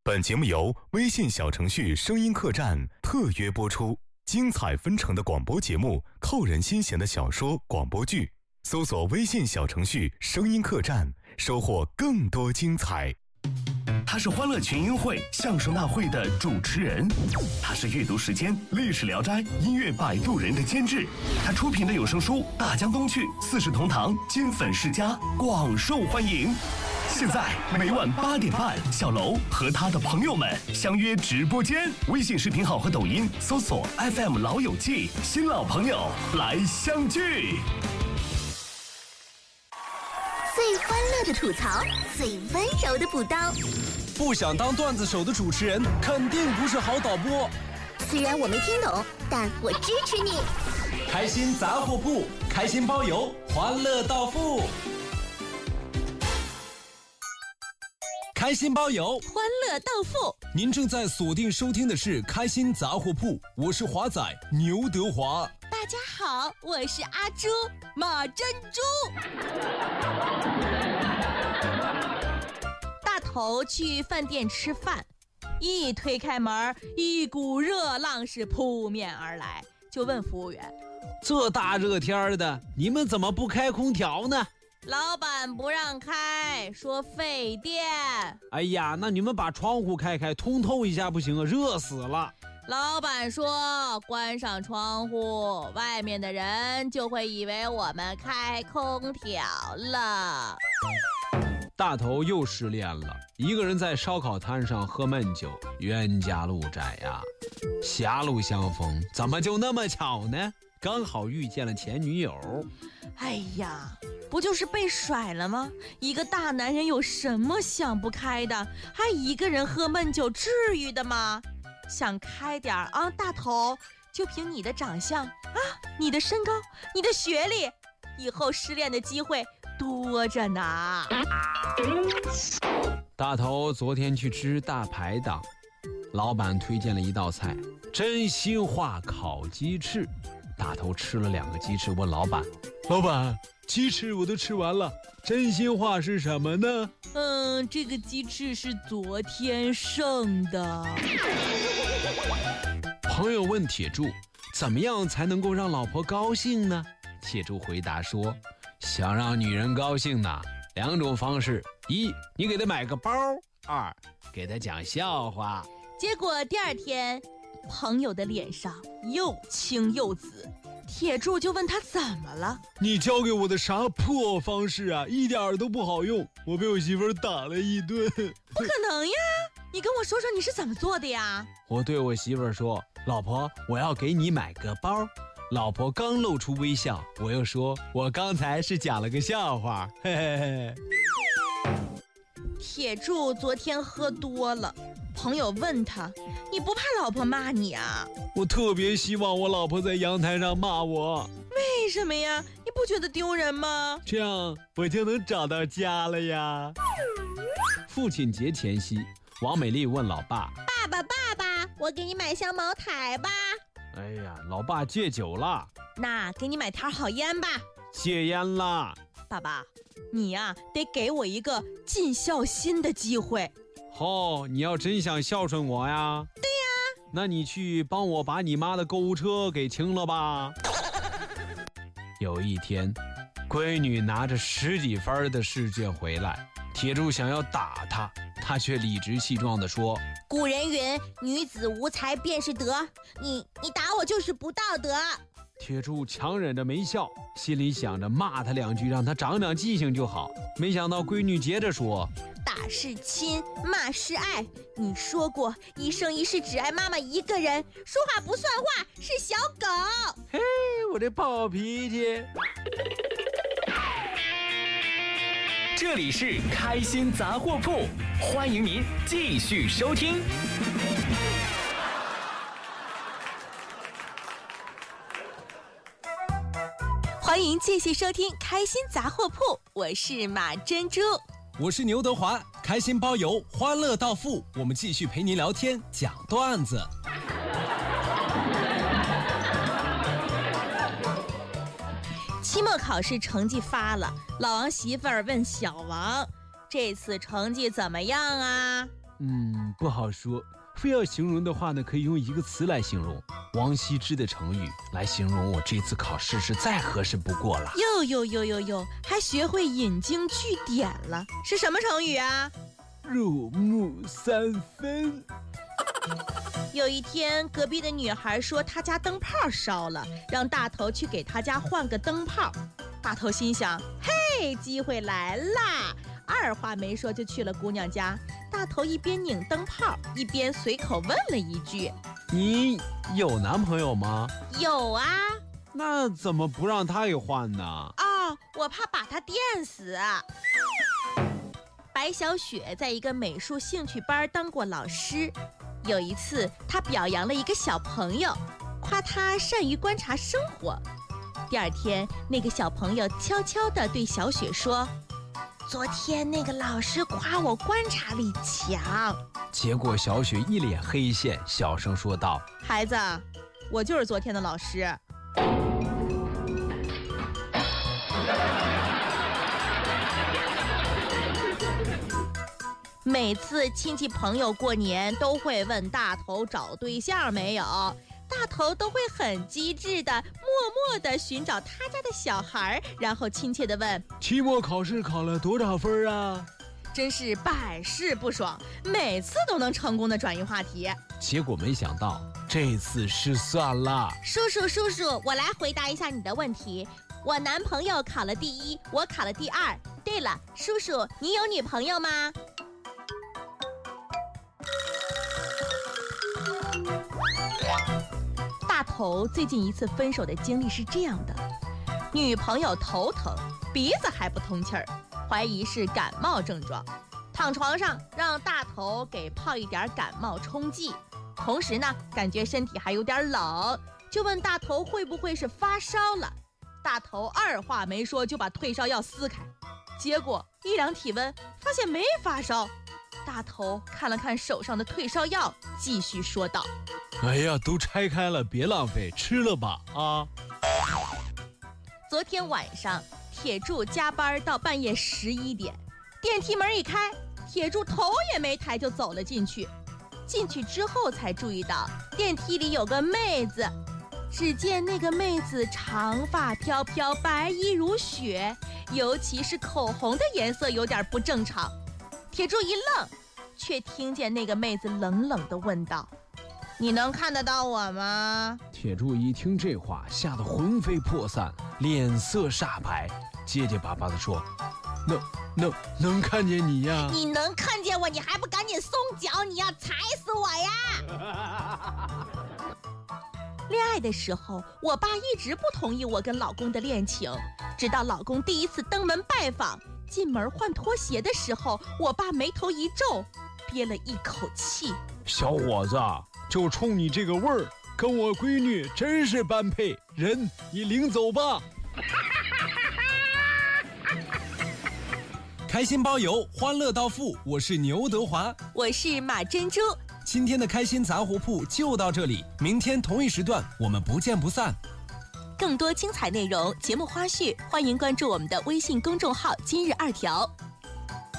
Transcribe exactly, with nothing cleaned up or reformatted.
本节目由微信小程序声音客栈特约播出，精彩纷呈的广播节目，扣人心弦的小说广播剧，搜索微信小程序声音客栈，收获更多精彩。 他是欢乐群英会相声大会的主持人，他是阅读时间历史聊斋音乐摆渡人的监制，他出品的有声书《大江东去》《四世同堂》金粉世家广受欢迎。现在每晚八点半，小楼和他的朋友们相约直播间，微信视频号和抖音搜索 F M 老友记，新老朋友来相聚。 最欢乐的吐槽，最温柔的补刀。 不想当段子手的主持人，肯定不是好导播。 虽然我没听懂，但我支持你。 开心杂货铺，开心包邮，欢乐到付。开心包邮， 欢乐到付。 您正在锁定收听的是开心杂货铺，我是华仔牛德华。 大家好，我是阿朱马珍珠。大头去饭店吃饭，一推开门，一股热浪是扑面而来，就问服务员： 这大热天的，你们怎么不开空调呢？ 老板不让开，说费电。 哎呀，那你们把窗户开开，通透一下不行啊，热死了。 老板说关上窗户，外面的人就会以为我们开空调了。 大头又失恋了，一个人在烧烤摊上喝闷酒，冤家路窄呀，狭路相逢，怎么就那么巧呢？刚好遇见了前女友。 哎呀，不就是被甩了吗？一个大男人有什么想不开的？还一个人喝闷酒，至于的吗？想开点啊，大头，就凭你的长相啊，你的身高，你的学历，以后失恋的机会多着呢。 大头昨天去吃大排档，老板推荐了一道菜，真心话烤鸡翅。大头吃了两个鸡翅，问老板：老板，鸡翅我都吃完了，真心话是什么呢？ 嗯，这个鸡翅是昨天剩的。 朋友问铁柱，怎么样才能够让老婆高兴呢？铁柱回答说，想让女人高兴呢，两种方式：一，你给她买个包；二，给她讲笑话。 结果第二天，朋友的脸上又青又紫，铁柱就问他怎么了。 你教给我的啥破方式啊，一点都不好用，我被我媳妇打了一顿。 不可能呀，你跟我说说你是怎么做的呀？ 我对我媳妇说，老婆，我要给你买个包。老婆刚露出微笑，我又说，我刚才是讲了个笑话。嘿嘿嘿。 铁柱昨天喝多了，朋友问他，你不怕老婆骂你啊？ 我特别希望我老婆在阳台上骂我。 为什么呀？你不觉得丢人吗？ 这样我就能找到家了呀。父亲节前夕，王美丽问老爸， 爸爸爸爸，我给你买箱茅台吧。 哎呀，老爸戒酒了。 那给你买条好烟吧。 戒烟啦。 爸爸，你呀、啊、得给我一个尽孝心的机会。 哦，你要真想孝顺我呀？ 对呀。 那你去帮我把你妈的购物车给清了吧。有一天，闺女拿着十几分的试卷回来，铁柱想要打她，她却理直气壮地说， 古人云，女子无才便是德，你你打我就是不道德。 铁柱强忍着没笑，心里想着骂他两句，让他长长记性就好。没想到闺女接着说， 打是亲，骂是爱。你说过一生一世只爱妈妈一个人，说话不算话，是小狗。 嘿，我这暴脾气。 这里是开心杂货铺，欢迎您继续收听。 欢迎继续收听开心杂货铺，我是马珍珠。 我是牛德华，开心包邮，欢乐到付，我们继续陪您聊天讲段子。 期末考试成绩发了，老王媳妇儿问小王，这次成绩怎么样啊？ 嗯，不好说。非要形容的话呢，可以用一个词来形容。王羲之的成语来形容我这次考试是再合适不过了。 哟哟哟哟哟，还学会引经据典了，是什么成语啊？ 入木三分。 有一天，隔壁的女孩说她家灯泡烧了，让大头去给她家换个灯泡。大头心想，嘿，机会来啦！二话没说就去了姑娘家。大头一边拧灯泡，一边随口问了一句：“ 你有男朋友吗？”“ 有啊。”“ 那怎么不让他给换呢？”“ 哦，我怕把他电死。”白小雪在一个美术兴趣班当过老师。有一次，她表扬了一个小朋友，夸他善于观察生活。第二天，那个小朋友悄悄地对小雪说：“昨天那个老师夸我观察力强。” 结果小雪一脸黑线，小声说道：“ 孩子，我就是昨天的老师。”每次亲戚朋友过年都会问大头找对象没有，大头都会很机智的默默的寻找他家的小孩，然后亲切的问：“ 期末考试考了多少分啊？” 真是百试不爽，每次都能成功的转移话题。 结果没想到这次失算了。 叔叔叔叔，我来回答一下你的问题。我男朋友考了第一，我考了第二。对了，叔叔，你有女朋友吗？ 大头最近一次分手的经历是这样的：女朋友头疼，鼻子还不通气儿，怀疑是感冒症状，躺床上让大头给泡一点感冒冲剂，同时呢感觉身体还有点冷，就问大头会不会是发烧了。大头二话没说就把退烧药撕开，结果一量体温发现没发烧。大头看了看手上的退烧药，继续说道：“ 哎呀，都拆开了，别浪费，吃了吧啊！” 昨天晚上，铁柱加班到半夜十一点，电梯门一开，铁柱头也没抬就走了进去。进去之后才注意到电梯里有个妹子，只见那个妹子长发飘飘，白衣如雪，尤其是口红的颜色有点不正常。铁柱一愣，却听见那个妹子冷冷地问道：“你能看得到我吗？” 铁柱一听这话，吓得魂飞魄散，脸色煞白，结结巴巴地说：“能能能看见你呀？ 你能看见我，你还不赶紧松脚？你要踩死我呀！” 恋爱的时候，我爸一直不同意我跟老公的恋情，直到老公第一次登门拜访，进门换拖鞋的时候，我爸眉头一皱，憋了一口气：“ 小伙子，就冲你这个味儿，跟我闺女真是般配。人，你领走吧。” 开心包邮，欢乐到付。我是牛德华， 我是马珍珠。 今天的开心杂货铺就到这里，明天同一时段我们不见不散。 更多精彩内容、节目花絮，欢迎关注我们的微信公众号“今日二条”。